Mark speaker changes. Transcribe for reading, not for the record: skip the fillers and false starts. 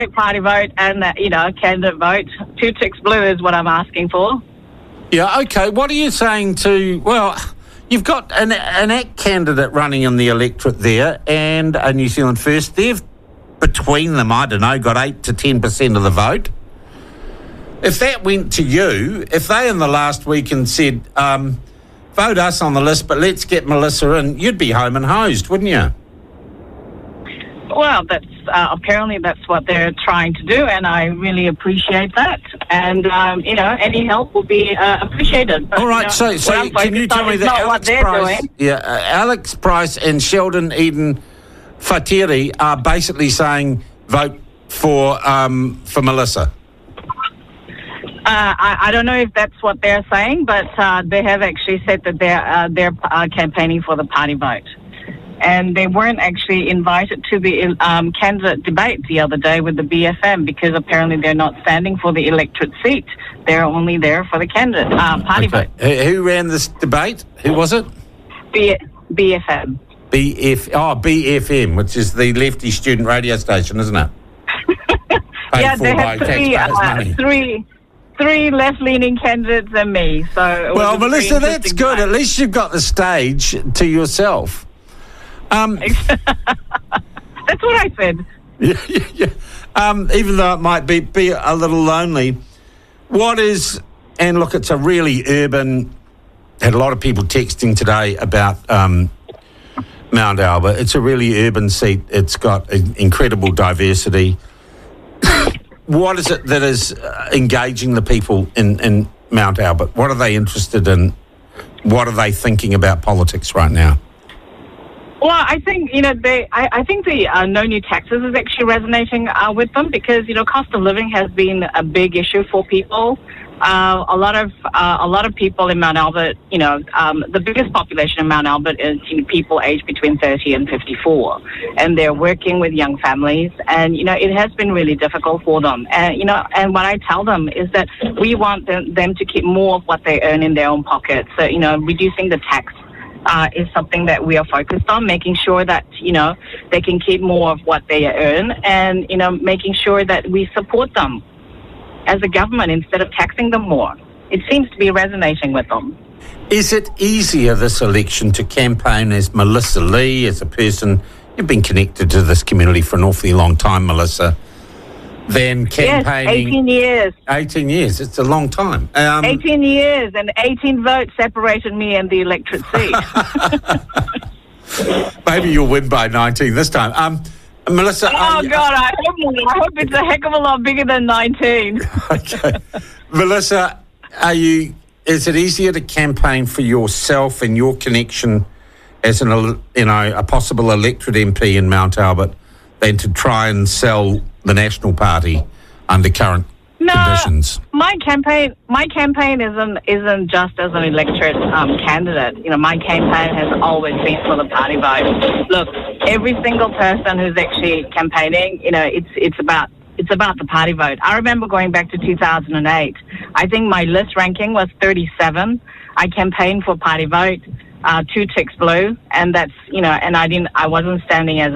Speaker 1: party vote and, candidate vote. 2 ticks blue is what I'm asking for.
Speaker 2: Yeah, okay. What are you saying to... Well, you've got an ACT candidate running in the electorate there and a New Zealand First. They've, between them, I don't know, got 8 to 10% of the vote. If that went to you, if they in the last week and said, vote us on the list, but let's get Melissa in, you'd be home and hosed, wouldn't you?
Speaker 1: Well, that's apparently that's what they're trying to do, and I really appreciate that. And, any help will be appreciated. But,
Speaker 2: all right, so can you tell me that Alex Price and Sheldon Eden Fatiri are basically saying vote for Melissa?
Speaker 1: I don't know if that's what they're saying, but they have actually said that they're campaigning for the party vote. And they weren't actually invited to the candidate debate the other day with the BFM because apparently they're not standing for the electorate seat. They're only there for the candidate party vote.
Speaker 2: Who ran this debate? Who was it?
Speaker 1: BFM.
Speaker 2: BFM, which is the lefty student radio station, isn't it?
Speaker 1: Yeah, they had three left-leaning candidates and me. So
Speaker 2: well, Melissa, that's good. At least you've got the stage to yourself.
Speaker 1: That's what I said.
Speaker 2: Yeah. Even though it might be a little lonely. And look, it's a really urban... Had a lot of people texting today about Mount Albert. It's a really urban seat. It's got incredible diversity. What is it that is engaging the people in Mount Albert? What are they interested in? What are they thinking about politics right now?
Speaker 1: Well, I think, I think the no new taxes is actually resonating with them because, cost of living has been a big issue for people. A lot of people in Mount Albert, the biggest population in Mount Albert is people aged between 30 and 54, and they're working with young families, and it has been really difficult for them. And and what I tell them is that we want them to keep more of what they earn in their own pockets. So reducing the tax is something that we are focused on, making sure that they can keep more of what they earn, and making sure that we support them as a government instead of taxing them more. It seems to be resonating with them.
Speaker 2: Is it easier this election to campaign as Melissa Lee, as a person, you've been connected to this community for an awfully long time, Melissa, than campaigning...
Speaker 1: Yes, 18 years.
Speaker 2: 18 years, it's a long time.
Speaker 1: 18 years and 18 votes separated me and the electorate seat.
Speaker 2: Maybe you'll win by 19 this time. Melissa...
Speaker 1: Oh, God, I hope it's a heck of a lot bigger than 19.
Speaker 2: Okay. Melissa, is it easier to campaign for yourself and your connection as a possible electorate MP in Mount Albert than to try and sell the National Party under current conditions?
Speaker 1: My campaign isn't just as an electorate candidate. My campaign has always been for the party vote. Look, every single person who's actually campaigning, it's about the party vote. I remember going back to 2008. I think my list ranking was 37. I campaigned for party vote, 2 ticks blue, and that's and I wasn't standing as